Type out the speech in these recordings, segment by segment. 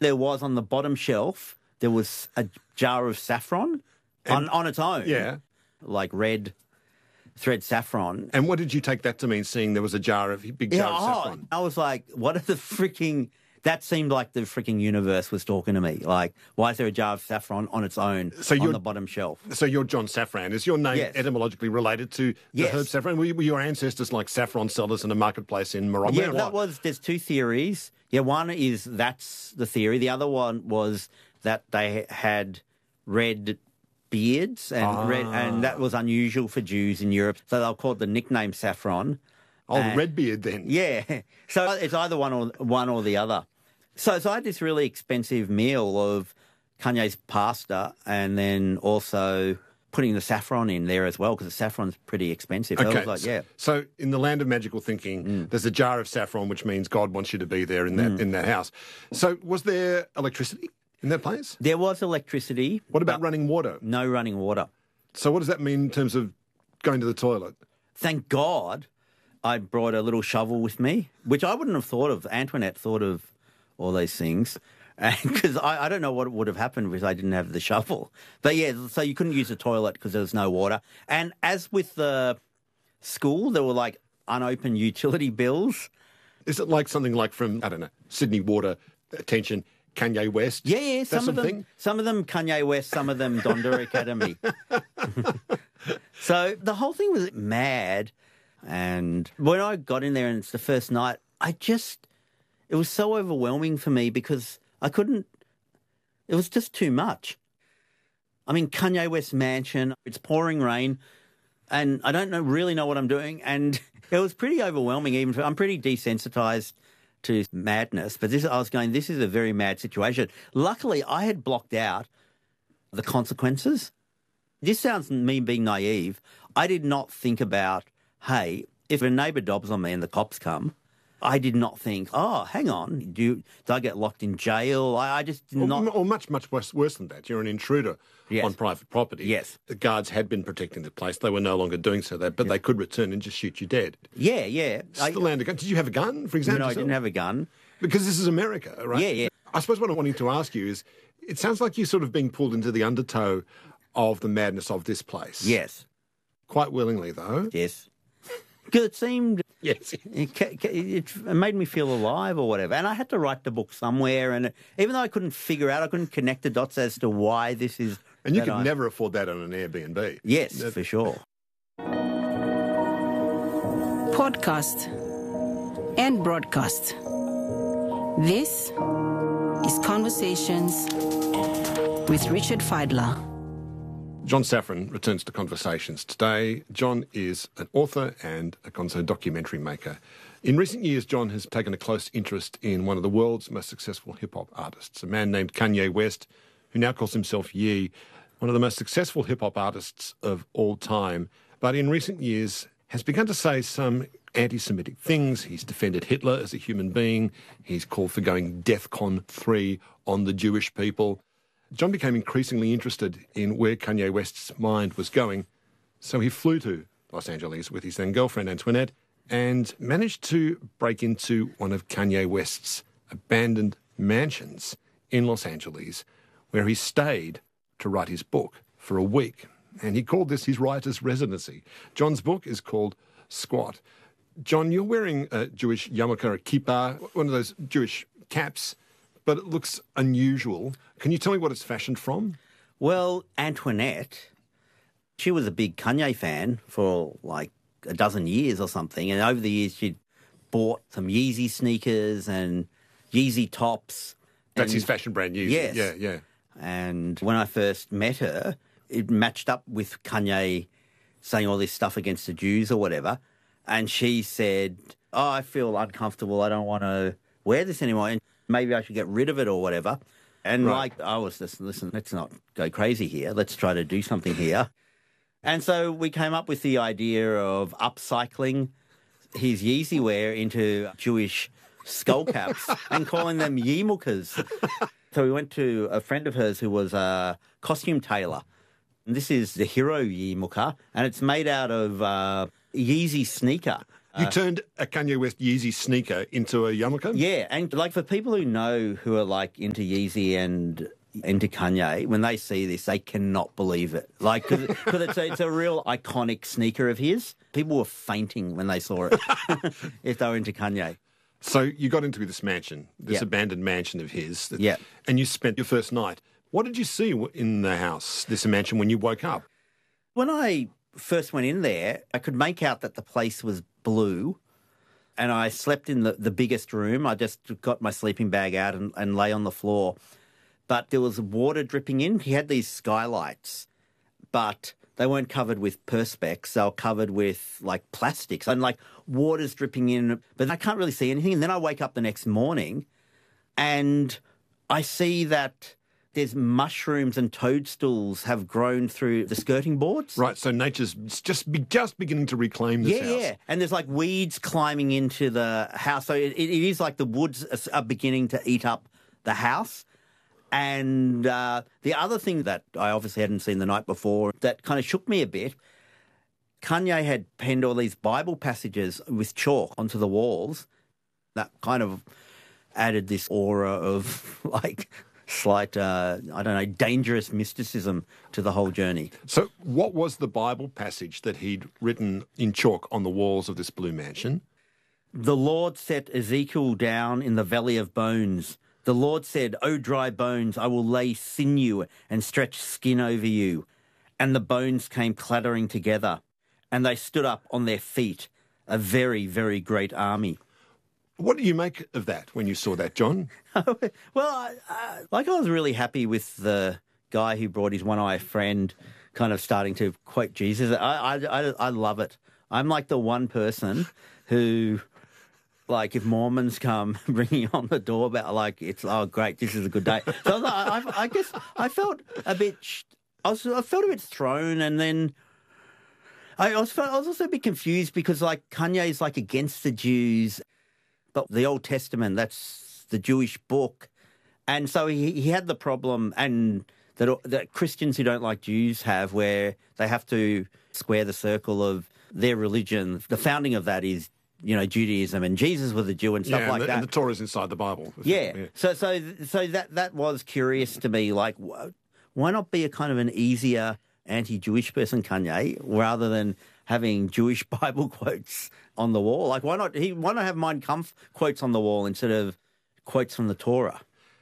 There was on the bottom shelf, there was a jar of saffron on its own. Yeah. Like red thread saffron. And what did you take that to mean, seeing there was a big jar of saffron? I was like, what are the freaking... That seemed like the freaking universe was talking to me. Like, why is there a jar of saffron on its own on the bottom shelf? So you're John Saffron. Is your name etymologically related to the herb saffron? Were your ancestors like saffron sellers in a marketplace in Morocco? Yeah, there's two theories. Yeah, one is that's the theory. The other one was that they had red beards and that was unusual for Jews in Europe. So they'll call it the nickname saffron. Oh, red beard then. Yeah. So it's either one or the other. So I had this really expensive meal of Kanye's pasta and then also putting the saffron in there as well because the saffron's pretty expensive. Okay. So in the land of magical thinking, there's a jar of saffron, which means God wants you to be there in that house. So was there electricity in that place? There was electricity. What about running water? No running water. So what does that mean in terms of going to the toilet? Thank God I brought a little shovel with me, which I wouldn't have thought of. Antoinette thought of all these things. Because I don't know what would have happened if I didn't have the shovel. But yeah, so you couldn't use the toilet because there was no water. And as with the school, there were like unopened utility bills. Is it like something like from, I don't know, Sydney Water, attention, Kanye West? Yeah, some of them Kanye West, some of them Donda Academy. So the whole thing was mad. And when I got in there and it's the first night, it was so overwhelming for me because it was just too much. I mean, Kanye West mansion, it's pouring rain, and I don't really know what I'm doing, and it was pretty overwhelming. I'm pretty desensitized to madness, but this is a very mad situation. Luckily, I had blocked out the consequences. This sounds me being naive. I did not think about, hey, if a neighbour dobs on me and the cops come, I did not think, oh, hang on, do I get locked in jail? I just did not... Or much worse than that. You're an intruder on private property. Yes. The guards had been protecting the place. They were no longer doing so, but they could return and just shoot you dead. Yeah. Still land a gun. Did you have a gun, for example? No, I didn't have a gun. Because this is America, right? Yeah. I suppose what I'm wanting to ask you is, it sounds like you're sort of being pulled into the undertow of the madness of this place. Yes. Quite willingly, though. Yes. Because it seemed... Yes. It made me feel alive or whatever. And I had to write the book somewhere. And even though I couldn't connect the dots as to why this is... And you could never afford that on an Airbnb. Yes, for sure. Podcast and broadcast. This is Conversations with Richard Fidler. John Saffron returns to Conversations today. John is an author and a Gonzo documentary maker. In recent years, John has taken a close interest in one of the world's most successful hip-hop artists, a man named Kanye West, who now calls himself Ye, one of the most successful hip-hop artists of all time, but in recent years has begun to say some anti-Semitic things. He's defended Hitler as a human being. He's called for going DEFCON 3 on the Jewish people. John became increasingly interested in where Kanye West's mind was going, so he flew to Los Angeles with his then-girlfriend Antoinette and managed to break into one of Kanye West's abandoned mansions in Los Angeles, where he stayed to write his book for a week. And he called this his writer's residency. John's book is called Squat. John, you're wearing a Jewish yarmulke, a kippah, one of those Jewish caps, but it looks unusual. Can you tell me what it's fashioned from? Well, Antoinette, she was a big Kanye fan for like a dozen years or something, and over the years she'd bought some Yeezy sneakers and Yeezy tops. That's his fashion brand, Yeezy. Yes. Yeah. And when I first met her, it matched up with Kanye saying all this stuff against the Jews or whatever, and she said, oh, I feel uncomfortable, I don't want to wear this anymore, and maybe I should get rid of it or whatever. And I was just, listen, let's not go crazy here. Let's try to do something here. And so we came up with the idea of upcycling his Yeezy wear into Jewish skull caps and calling them yarmulkes. So we went to a friend of hers who was a costume tailor. And this is the Hero yarmulke, and it's made out of Yeezy sneaker. You turned a Kanye West Yeezy sneaker into a yarmulke? Yeah, and like for people who know who are like into Yeezy and into Kanye, when they see this, they cannot believe it. Like, because it's a real iconic sneaker of his. People were fainting when they saw it if they were into Kanye. So you got into this mansion, this Yep. abandoned mansion of his. Yep. And you spent your first night. What did you see in the house, this mansion, when you woke up? When I first went in there, I could make out that the place was blue, and I slept in the biggest room. I just got my sleeping bag out and lay on the floor. But there was water dripping in. He had these skylights, but they weren't covered with Perspex. They were covered with, like, plastics. And, like, water's dripping in, but I can't really see anything. And then I wake up the next morning, and I see that there's mushrooms and toadstools have grown through the skirting boards. Right, so nature's just beginning to reclaim this house. Yeah, and there's like weeds climbing into the house. So it is like the woods are beginning to eat up the house. And the other thing that I obviously hadn't seen the night before that kind of shook me a bit, Kanye had penned all these Bible passages with chalk onto the walls. That kind of added this aura of like slight, I don't know, dangerous mysticism to the whole journey. So what was the Bible passage that he'd written in chalk on the walls of this blue mansion? The Lord set Ezekiel down in the valley of bones. The Lord said, "O dry bones, I will lay sinew and stretch skin over you." And the bones came clattering together, and they stood up on their feet, a very, very great army. What do you make of that when you saw that, John? Well, I was really happy with the guy who brought his one-eye friend kind of starting to quote Jesus. I love it. I'm like the one person who, like, if Mormons come bringing on the doorbell, like, it's, oh, great, this is a good day. So I guess I felt a bit, I felt a bit thrown, and then I was also a bit confused because, like, Kanye's, like, against the Jews, but the Old Testament, that's the Jewish book. And so he had the problem, and that Christians who don't like Jews have, where they have to square the circle of their religion. The founding of that is, you know, Judaism, and Jesus was a Jew and stuff like that. And the Torah's inside the Bible. Yeah. So that was curious to me. Like, why not be a kind of an easier anti-Jewish person, Kanye, rather than having Jewish Bible quotes on the wall? Like, why not have Mein Kampf quotes on the wall instead of quotes from the Torah?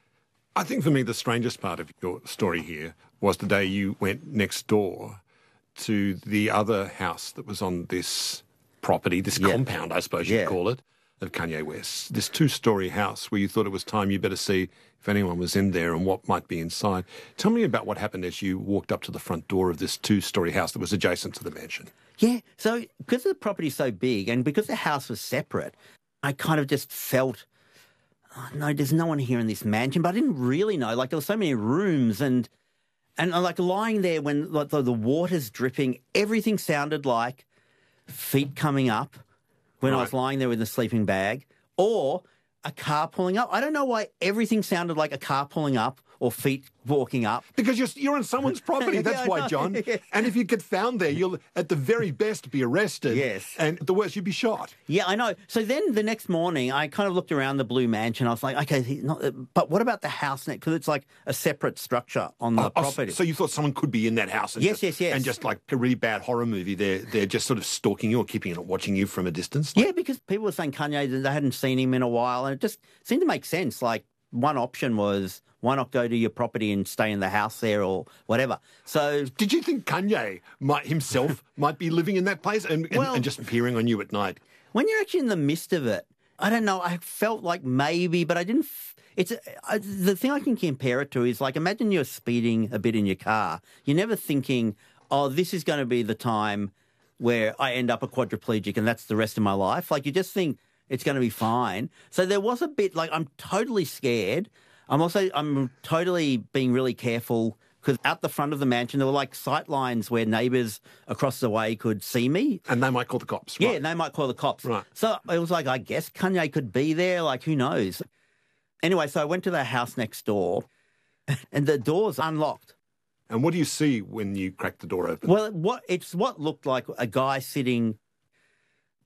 I think for me the strangest part of your story here was the day you went next door to the other house that was on this property, this compound, I suppose you'd call it, of Kanye West. This 2-story house where you thought it was time you better see if anyone was in there and what might be inside. Tell me about what happened as you walked up to the front door of this 2-story house that was adjacent to the mansion. Yeah, so because the property's so big and because the house was separate, I kind of just felt, oh, no, there's no one here in this mansion. But I didn't really know. Like, there were so many rooms and like lying there when like the water's dripping, everything sounded like feet coming up when I was lying there with the sleeping bag, or a car pulling up. I don't know why everything sounded like a car pulling up or feet walking up. Because you're on someone's property, that's why, John. Yes. And if you get found there, you'll, at the very best, be arrested. Yes. And at the worst, you'd be shot. Yeah, I know. So then the next morning, I kind of looked around the blue mansion. I was like, okay, but what about the house next? Because it's like a separate structure on the property. So you thought someone could be in that house? And Yes. And just like a really bad horror movie, they're just sort of stalking you or keeping it, watching you from a distance? Yeah, because people were saying Kanye, that they hadn't seen him in a while, and it just seemed to make sense. Like, one option was, why not go to your property and stay in the house there or whatever? So, did you think Kanye himself might be living in that place and just peering on you at night? When you're actually in the midst of it, I don't know, I felt like maybe, but I didn't. The thing I can compare it to is, like, imagine you're speeding a bit in your car. You're never thinking, oh, this is going to be the time where I end up a quadriplegic and that's the rest of my life. Like, you just think it's going to be fine. So there was a bit like, I'm totally scared. I'm totally being really careful because out the front of the mansion, there were like sight lines where neighbours across the way could see me. And they might call the cops, right? Yeah, and they might call the cops. Right. So it was like, I guess Kanye could be there, like, who knows? Anyway, so I went to the house next door and the door's unlocked. And what do you see when you crack the door open? Well, what looked like a guy sitting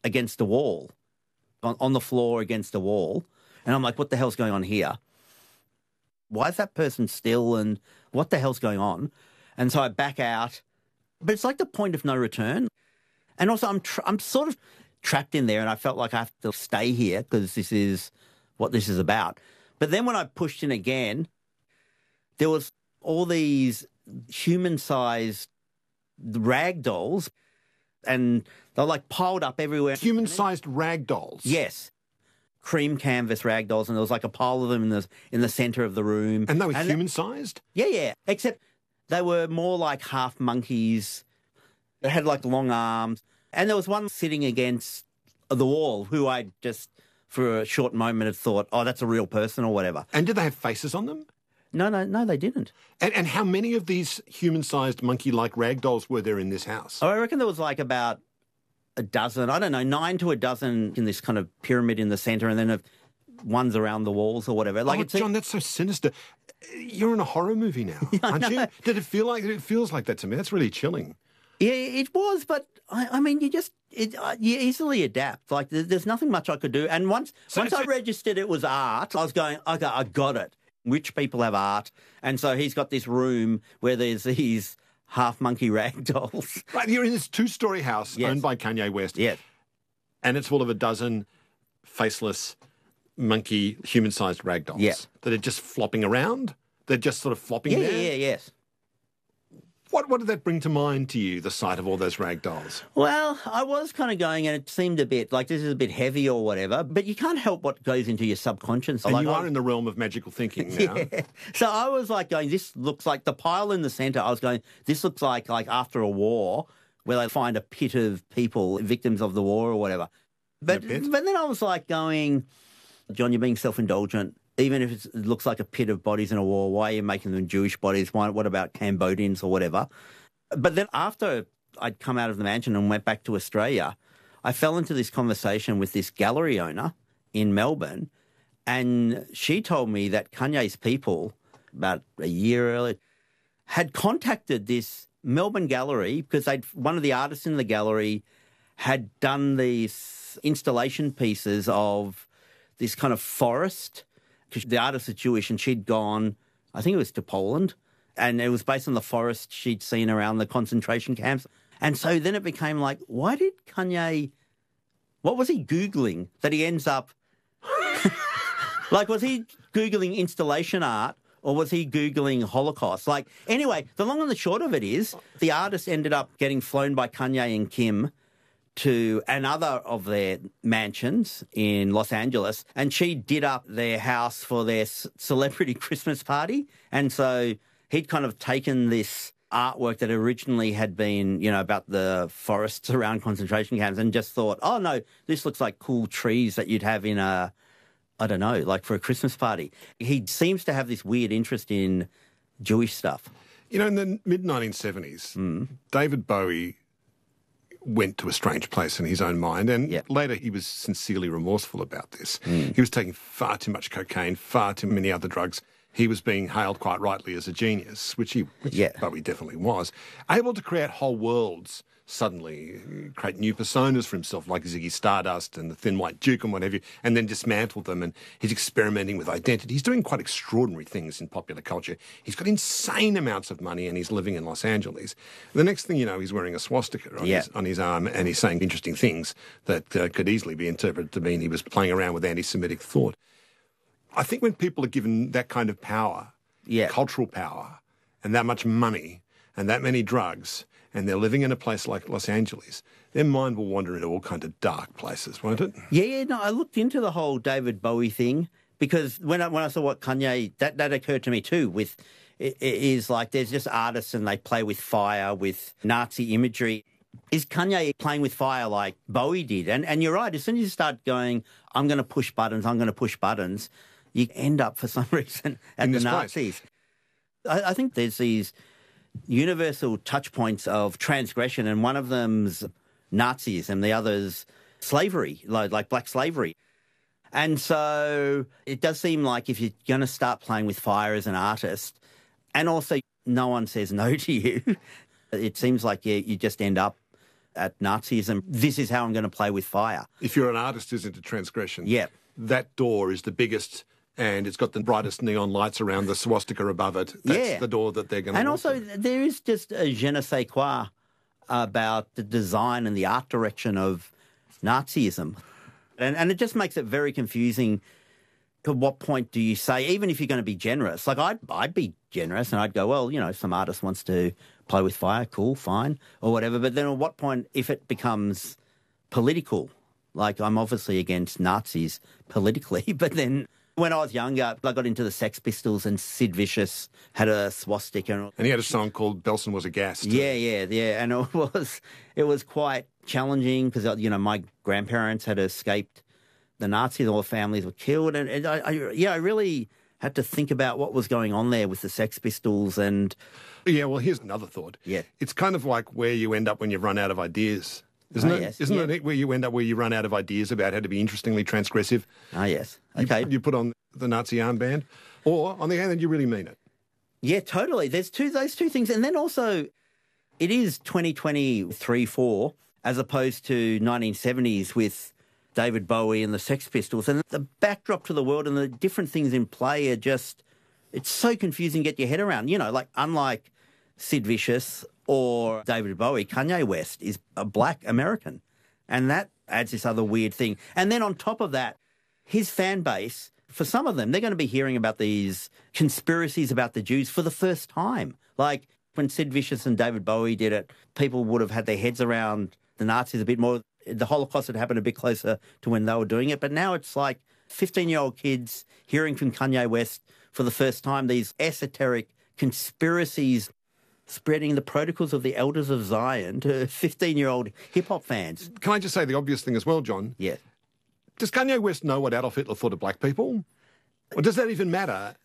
against the wall, on the floor against the wall. And I'm like, what the hell's going on here? Why is that person still, and what the hell's going on? And so I back out. But it's like the point of no return. And also I'm sort of trapped in there, and I felt like I have to stay here because this is what this is about. But then when I pushed in again, there was all these human-sized rag dolls, and they're like piled up everywhere. Human-sized rag dolls? Yes. Cream canvas rag dolls, and there was like a pile of them in the centre of the room. And they were human-sized? Yeah. Except they were more like half monkeys. They had like long arms. And there was one sitting against the wall who I just, for a short moment, had thought, oh, that's a real person or whatever. And did they have faces on them? No, they didn't. And how many of these human-sized monkey-like rag dolls were there in this house? Oh, I reckon there was like about a dozen, I don't know, 9 to a dozen in this kind of pyramid in the centre, and then ones around the walls or whatever. Like, John, that's so sinister. You're in a horror movie now, aren't you? Did it feel like it feels like that to me? That's really chilling. Yeah, it was, but I mean, you easily adapt. Like, there's nothing much I could do. And once I registered it was art, I was going, okay, I got it. Rich people have art. And so he's got this room where there's these half monkey rag dolls. Right, you're in this 2-story house owned by Kanye West. Yes. And it's full of a dozen faceless monkey human-sized rag dolls that are just flopping around. They're just sort of flopping there. Yes. What did that bring to mind to you, the sight of all those rag dolls? Well, I was kind of going, and it seemed a bit like this is a bit heavy or whatever, but you can't help what goes into your subconscious. And like, you are in the realm of magical thinking now. Yeah. So I was like going, this looks like the pile in the centre. I was going, this looks like after a war where they find a pit of people, victims of the war or whatever. But then I was like going, John, you're being self-indulgent. Even if it looks like a pit of bodies in a war, why are you making them Jewish bodies? What about Cambodians or whatever? But then after I'd come out of the mansion and went back to Australia, I fell into this conversation with this gallery owner in Melbourne, and she told me that Kanye's people, about a year earlier, had contacted this Melbourne gallery because one of the artists in the gallery had done these installation pieces of this kind of forest. Because the artist is Jewish, and she'd gone, I think it was to Poland, and it was based on the forest she'd seen around the concentration camps. And so then it became like, why did Kanye, what was he Googling that he ends up, like, was he Googling installation art, or was he Googling Holocaust? Like, anyway, the long and the short of it is, the artist ended up getting flown by Kanye and Kim to another of their mansions in Los Angeles, and she did up their house for their celebrity Christmas party. And so he'd kind of taken this artwork that originally had been, about the forests around concentration camps, and just thought, oh, no, this looks like cool trees that you'd have in I don't know, like for a Christmas party. He seems to have this weird interest in Jewish stuff. In the mid-1970s, David Bowie went to a strange place in his own mind, and later he was sincerely remorseful about this. He was taking far too much cocaine, far too many other drugs. He was being hailed quite rightly as a genius, which Bowie definitely was, able to create whole worlds suddenly, create new personas for himself, like Ziggy Stardust and the Thin White Duke and what have you, and then dismantle them. And he's experimenting with identity. He's doing quite extraordinary things in popular culture. He's got insane amounts of money, and he's living in Los Angeles. The next thing you know, he's wearing a swastika on his arm, and he's saying interesting things that could easily be interpreted to mean he was playing around with anti-Semitic thought. I think when people are given that kind of power, cultural power, and that much money, and that many drugs, and they're living in a place like Los Angeles, their mind will wander into all kinds of dark places, won't it? No, I looked into the whole David Bowie thing because when I saw what Kanye, that occurred to me too, with it is like there's just artists and they play with fire, with Nazi imagery. Is Kanye playing with fire like Bowie did? And you're right, as soon as you start going, I'm going to push buttons, you end up for some reason at the Nazis. I think there's these universal touch points of transgression, and one of them's Nazism, the other's slavery, like black slavery. And so it does seem like if you're going to start playing with fire as an artist, and also no one says no to you, it seems like you just end up at Nazism. This is how I'm going to play with fire. If you're an artist who's into transgression, Yeah. that door is the biggest and it's got the brightest neon lights around the swastika above it. That's the door that they're going to And walk also, through. there is just a je ne sais quoi about the design and the art direction of Nazism. And it just makes it very confusing. To what point do you say, even if you're going to be generous, like I'd be generous and I'd go, well, you know, some artist wants to play with fire, cool, fine, or whatever. But then at what point, if it becomes political, like I'm obviously against Nazis politically, but then when I was younger, I got into the Sex Pistols and Sid Vicious had a swastika. And he had a song called Belson Was a Gas. Yeah. And it was quite challenging because, you know, my grandparents had escaped the Nazis, all the families were killed. And I really had to think about what was going on there with the Sex Pistols. And Yeah, well, here's another thought. Yeah. It's kind of like where you end up when you've run out of ideas. Isn't it? Yes. Isn't it where you end up where you run out of ideas about how to be interestingly transgressive? yes. Okay. You put on the Nazi armband, or on the other hand, you really mean it. Yeah, totally. There's those two things. And then also, it is 2023-4 as opposed to 1970s with David Bowie and the Sex Pistols. And the backdrop to the world and the different things in play are just, it's so confusing to get your head around. You know, like unlike Sid Vicious or David Bowie, Kanye West is a black American. And that adds this other weird thing. And then on top of that, his fan base, for some of them, they're going to be hearing about these conspiracies about the Jews for the first time. Like when Sid Vicious and David Bowie did it, people would have had their heads around the Nazis a bit more. The Holocaust had happened a bit closer to when they were doing it. But now it's like 15-year-old kids hearing from Kanye West for the first time these esoteric conspiracies spreading the protocols of the Elders of Zion to 15-year-old hip-hop fans. Can I just say the obvious thing as well, John? Yeah. Does Kanye West know what Adolf Hitler thought of black people? Or does that even matter?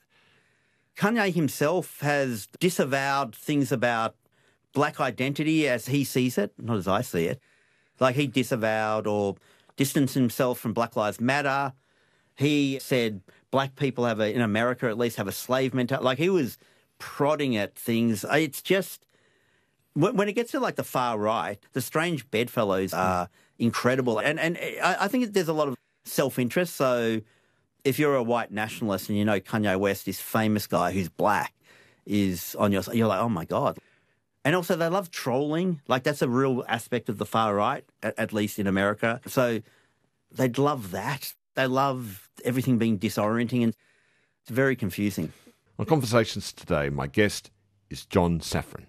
Kanye himself has disavowed things about black identity as he sees it, not as I see it. Like he disavowed or distanced himself from Black Lives Matter. He said black people in America at least have a slave mentality. Like he was prodding at things. It's just, when it gets to like the far right, the strange bedfellows are incredible. And I think there's a lot of self-interest. So if you're a white nationalist and you know Kanye West, this famous guy who's black, is on your side, you're like, oh my God. And also they love trolling. Like that's a real aspect of the far right, at least in America. So they'd love that. They love everything being disorienting and it's very confusing. On Conversations today, my guest is John Safran.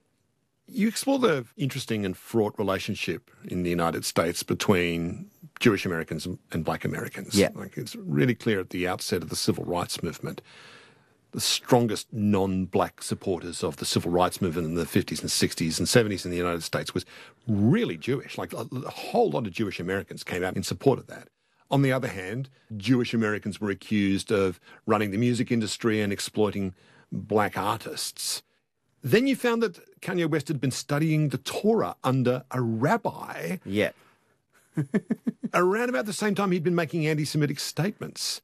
You explore the interesting and fraught relationship in the United States between Jewish Americans and black Americans. Yeah. Like it's really clear at the outset of the civil rights movement, the strongest non-black supporters of the civil rights movement in the 50s and 60s and 70s in the United States was really Jewish. Like a whole lot of Jewish Americans came out in support of that. On the other hand, Jewish Americans were accused of running the music industry and exploiting black artists. Then you found that Kanye West had been studying the Torah under a rabbi. Yeah. Around about the same time he'd been making anti-Semitic statements.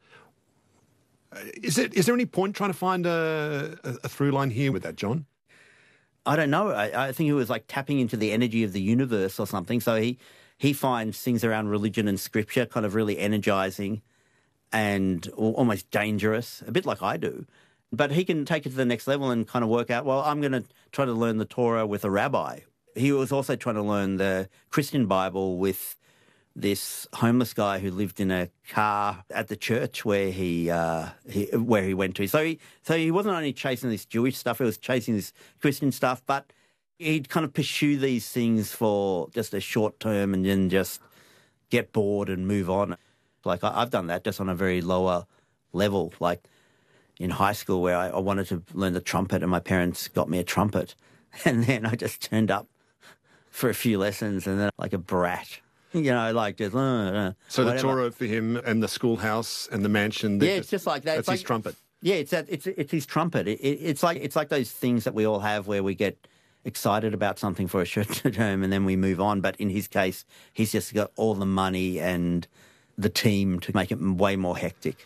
Is there any point trying to find a through line here with that, John? I don't know. I think it was like tapping into the energy of the universe or something. So he finds things around religion and scripture kind of really energizing and almost dangerous, a bit like I do. But he can take it to the next level and kind of work out, well, I'm going to try to learn the Torah with a rabbi. He was also trying to learn the Christian Bible with this homeless guy who lived in a car at the church where he went to. So he wasn't only chasing this Jewish stuff, he was chasing this Christian stuff, but he'd kind of pursue these things for just a short term and then just get bored and move on. Like I've done that just on a very lower level, like in high school where I wanted to learn the trumpet and my parents got me a trumpet. And then I just turned up for a few lessons and then like a brat. You know, like just so whatever. The Torah for him and the schoolhouse and the mansion. Yeah, it's just like that. That's It's like, his trumpet. Yeah, it's his trumpet. It's like those things that we all have where we get excited about something for a short term and then we move on. But in his case, he's just got all the money and the team to make it way more hectic.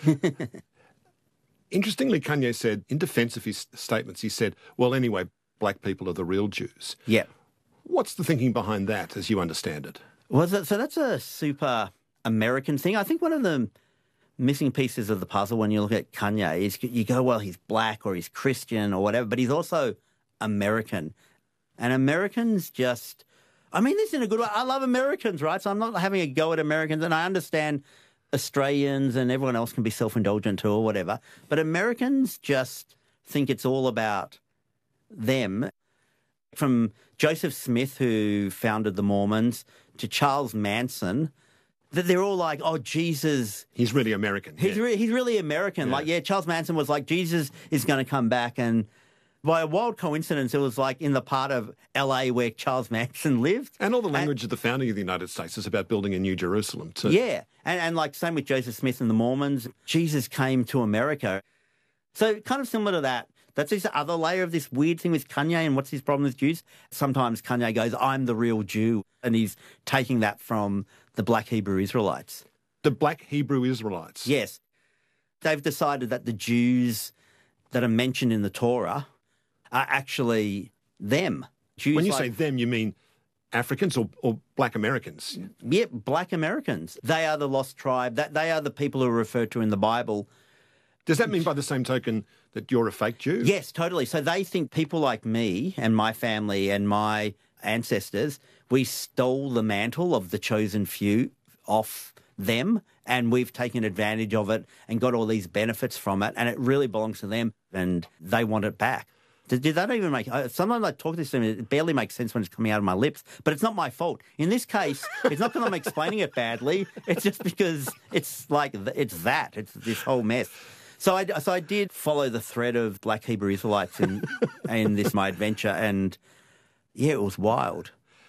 Interestingly, Kanye said, in defense of his statements, he said, well, anyway, black people are the real Jews. Yeah. What's the thinking behind that, as you understand it? Well, so that's a super American thing. I think one of the missing pieces of the puzzle when you look at Kanye is you go, well, he's black or he's Christian or whatever, but he's also American. And Americans just, I mean this in a good way. I love Americans, right? So I'm not having a go at Americans, and I understand Australians and everyone else can be self-indulgent too or whatever. But Americans just think it's all about them. From Joseph Smith, who founded the Mormons, to Charles Manson, that they're all like, oh, Jesus. He's really American. He's really American. Yeah. Like, yeah, Charles Manson was like, Jesus is going to come back. And by a wild coincidence, it was like in the part of LA where Charles Manson lived. And all the language of the founding of the United States is about building a new Jerusalem too. Yeah. And like same with Joseph Smith and the Mormons, Jesus came to America. So kind of similar to that. That's this other layer of this weird thing with Kanye and what's his problem with Jews. Sometimes Kanye goes, I'm the real Jew. And he's taking that from the black Hebrew Israelites. The black Hebrew Israelites? Yes. They've decided that the Jews that are mentioned in the Torah are actually them. Jews When you say them, you mean Africans or black Americans? Yeah, black Americans. They are the lost tribe. They are the people who are referred to in the Bible. Does that mean by the same token that you're a fake Jew? Yes, totally. So they think people like me and my family and my ancestors, we stole the mantle of the chosen few off them, and we've taken advantage of it and got all these benefits from it, and it really belongs to them, and they want it back. Did that even make... Sometimes I talk to this, and it barely makes sense when it's coming out of my lips, but it's not my fault. In this case, it's not because I'm explaining it badly. It's just because it's like, it's this whole mess. So I did follow the thread of black Hebrew Israelites in this my adventure, and yeah, it was wild.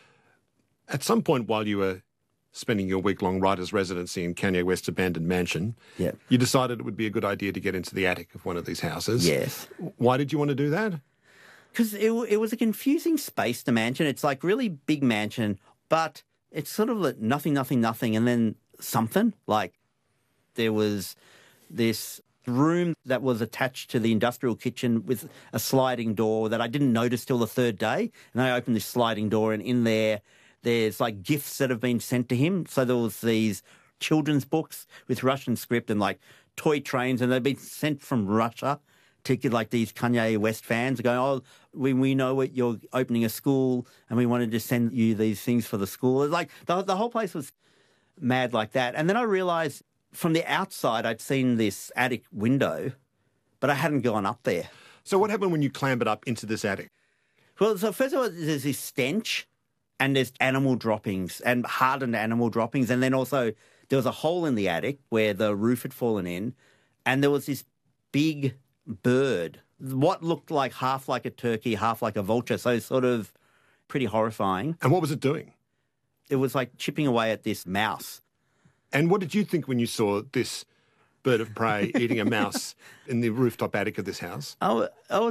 At some point while you were spending your week-long writer's residency in Kanye West's abandoned mansion, you decided it would be a good idea to get into the attic of one of these houses. Yes. Why did you want to do that? Because it was a confusing space, the mansion. It's like really big mansion, but it's sort of like nothing, and then something. Like there was this room that was attached to the industrial kitchen with a sliding door that I didn't notice till the third day. And I opened this sliding door, and in there's like gifts that have been sent to him. So there was these children's books with Russian script and like toy trains, and they've been sent from Russia to get like these Kanye West fans going, oh, we know what you're opening a school and we wanted to send you these things for the school. It's like the whole place was mad like that. And then I realized from the outside, I'd seen this attic window, but I hadn't gone up there. So what happened when you clambered up into this attic? Well, so first of all, there's this stench, and there's animal droppings and hardened animal droppings. And then also there was a hole in the attic where the roof had fallen in, and there was this big bird, what looked like half like a turkey, half like a vulture. So sort of pretty horrifying. And what was it doing? It was like chipping away at this mouse. And what did you think when you saw this bird of prey eating a mouse in the rooftop attic of this house? I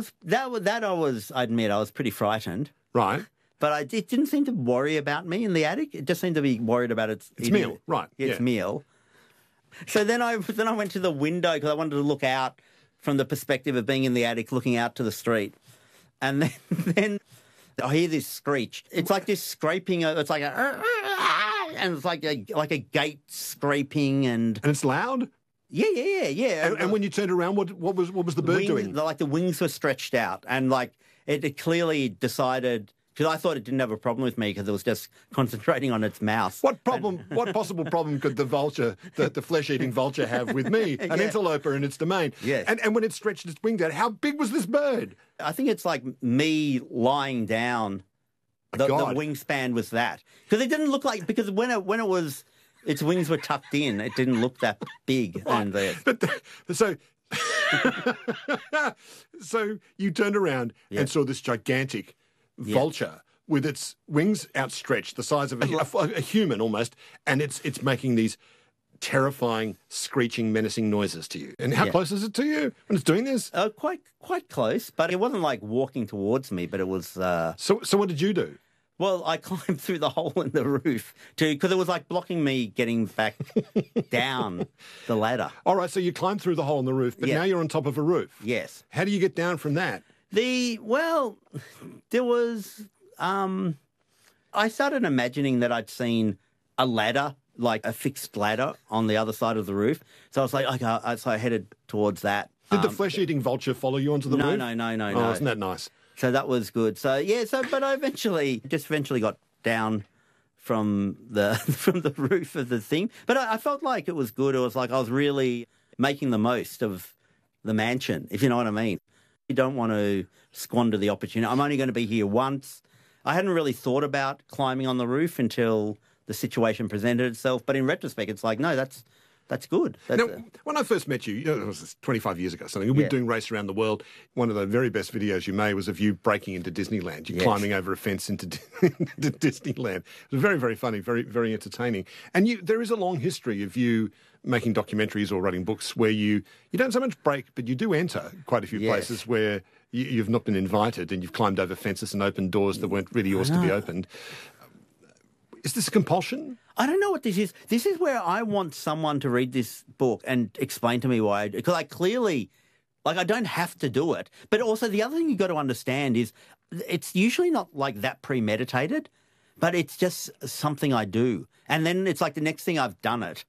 admit, I was pretty frightened. Right. But it didn't seem to worry about me in the attic. It just seemed to be worried about its meal. Right. Its meal. So then I went to the window because I wanted to look out from the perspective of being in the attic, looking out to the street. And then I hear this screech. It's like this scraping. It's like and it's like a gate scraping, and it's loud. Yeah. And when you turned around, what was the bird doing? Like the wings were stretched out, and like it clearly decided. Because I thought it didn't have a problem with me because it was just concentrating on its mouse. What possible problem could the vulture, the flesh-eating vulture, have with me, an interloper in its domain? Yes. And when it stretched its wings out, how big was this bird? I think it's like me lying down. The wingspan was that. Because it didn't look like, because when it was, its wings were tucked in, it didn't look that big. Right. And there. So you turned around and saw this gigantic vulture with its wings outstretched, the size of a human almost, and it's making these terrifying, screeching, menacing noises to you. And how close is it to you when it's doing this? Quite close, but it wasn't like walking towards me, but it was... So what did you do? Well, I climbed through the hole in the roof because it was like blocking me getting back down the ladder. All right, so you climbed through the hole in the roof, but now you're on top of a roof. Yes. How do you get down from that? There was I started imagining that I'd seen a ladder, like a fixed ladder on the other side of the roof. So I was like, okay, so I headed towards that. Did the flesh-eating vulture follow you onto the roof? No. Oh, isn't that nice? So that was good. So yeah, but I eventually got down from the roof of the thing. But I felt like it was good. It was like I was really making the most of the mansion, if you know what I mean. You don't want to squander the opportunity. I'm only going to be here once. I hadn't really thought about climbing on the roof until the situation presented itself. But in retrospect, it's like, no, that's good. Now, when I first met you, it was 25 years ago, something. We were doing Race Around the World. One of the very best videos you made was of you breaking into Disneyland. You're climbing over a fence into Disneyland. It was very, very funny, very, very entertaining. And there is a long history of you making documentaries or writing books where you don't so much break, but you do enter quite a few places where you've not been invited and you've climbed over fences and opened doors that weren't really yours to be opened. Is this a compulsion? I don't know what this is. This is where I want someone to read this book and explain to me why. Because I clearly, I don't have to do it. But also the other thing you've got to understand is it's usually not like that premeditated, but it's just something I do. And then it's like the next thing I've done it.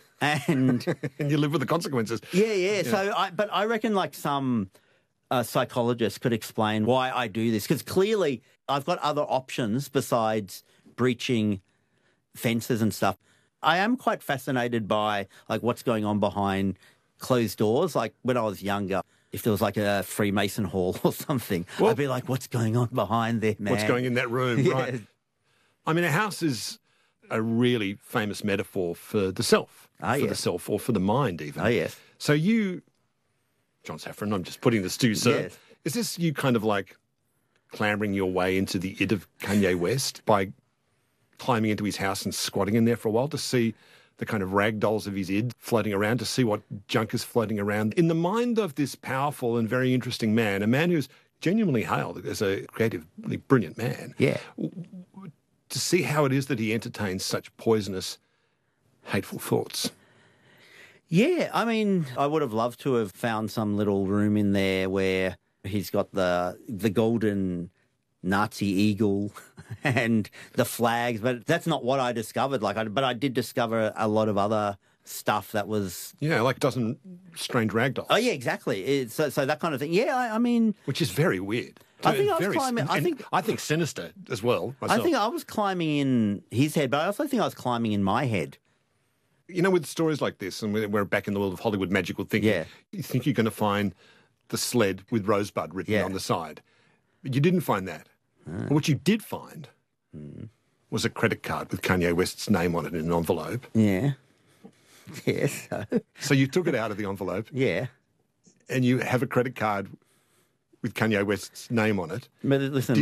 And and you live with the consequences. Yeah. So, but I reckon like some psychologist could explain why I do this. Because clearly I've got other options besides breaching fences and stuff. I am quite fascinated by like what's going on behind closed doors. Like when I was younger, if there was like a Freemason hall or something, I'd be like, what's going on behind there, man? What's going in that room, Yeah. right? I mean, a house is a really famous metaphor for the self, the self or for the mind even. Oh, yes. So you, John Safran, I'm just putting this to you, sir. Yes. Is this you kind of like clambering your way into the id of Kanye West by climbing into his house and squatting in there for a while to see the kind of rag dolls of his id floating around, to see what junk is floating around in the mind of this powerful and very interesting man, a man who's genuinely hailed as a creatively brilliant man. Yeah. To see how it is that he entertains such poisonous, hateful thoughts. Yeah, I mean, I would have loved to have found some little room in there where he's got the golden Nazi eagle and the flags, but that's not what I discovered. But I did discover a lot of other stuff that was... Yeah, like a dozen strange rag dolls. Oh, yeah, exactly. So that kind of thing. Yeah, I mean... Which is very weird. I think I was climbing... I think sinister as well, myself. I think I was climbing in his head, but I also think I was climbing in my head. You know, with stories like this, and we're back in the world of Hollywood magical thinking, you think you're going to find the sled with Rosebud written on the side. But you didn't find that. And what you did find was a credit card with Kanye West's name on it in an envelope. Yeah. Yes. So you took it out of the envelope. Yeah. And you have a credit card with Kanye West's name on it. But listen,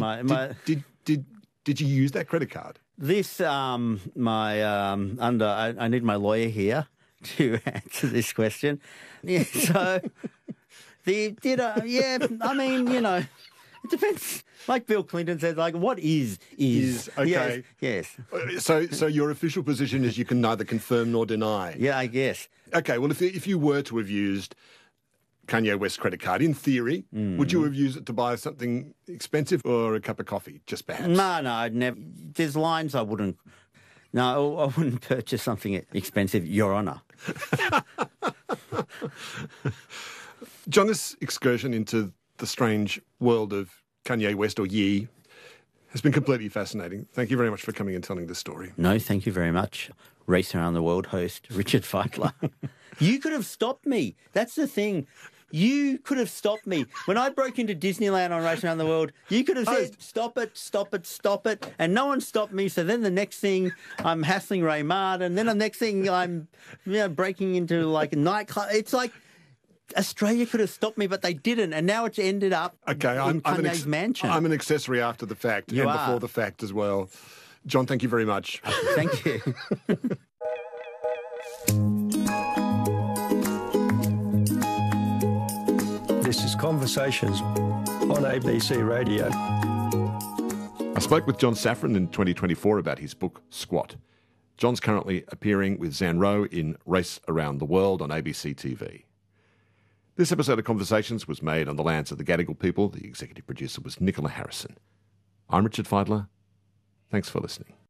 did you use that credit card? This, I need my lawyer here to answer this question. Yeah, so, I mean, you know, it depends. Like Bill Clinton says, like, what is. Okay. Yes. So your official position is you can neither confirm nor deny. Yeah, I guess. Okay, well, if you were to have used Kanye West's credit card, in theory, would you have used it to buy something expensive or a cup of coffee, just perhaps? No, I'd never. There's lines I wouldn't. No, I wouldn't purchase something expensive, Your Honour. John, this excursion into the strange world of Kanye West, or Ye, has been completely fascinating. Thank you very much for coming and telling this story. No, thank you very much. Race Around the World host, Richard Feitler. You could have stopped me. That's the thing. You could have stopped me. When I broke into Disneyland on Race Around the World, you could have said, stop it, stop it, stop it. And no one stopped me. So then the next thing, I'm hassling Raymond. And then the next thing, I'm breaking into like a nightclub. It's like Australia could have stopped me, but they didn't. And now it's ended up in Kanye's mansion. I'm an accessory after the fact and before the fact as well. John, thank you very much. Thank you. This is Conversations on ABC Radio. I spoke with John Safran in 2024 about his book, Squat. John's currently appearing with Zan Rowe in Race Around the World on ABC TV. This episode of Conversations was made on the lands of the Gadigal people. The executive producer was Nicola Harrison. I'm Richard Feidler. Thanks for listening.